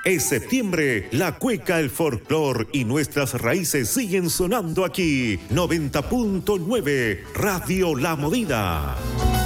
Es septiembre, la cueca, el folclor y nuestras raíces siguen sonando aquí. 90.9 Radio La Movida.